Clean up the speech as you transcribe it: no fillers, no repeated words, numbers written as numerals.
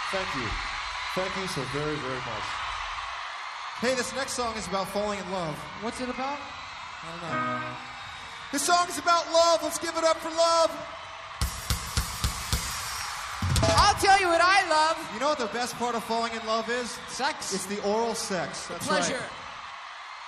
Thank you. Thank you so very, very much. Hey, this next song is about falling in love. What's it about? I don't know. This song is about love. Let's give it up for love. I'll tell you what I love. You know what the best part of falling in love is? Sex. It's the oral sex. That's Pleasure. right.